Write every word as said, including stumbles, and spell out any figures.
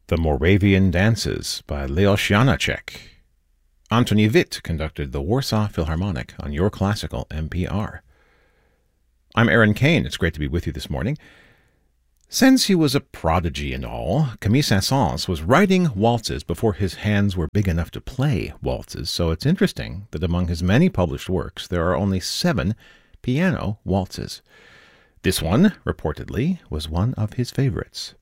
The Moravian Dances by Leos Janáček. Antoni Witt conducted the Warsaw Philharmonic on Your Classical N P R. I'm Aaron Kane. It's great to be with you this morning. Since he was a prodigy and all, Camille Saint-Saëns was writing waltzes before his hands were big enough to play waltzes, so it's interesting that among his many published works there are only seven piano waltzes. This one, reportedly, was one of his favorites.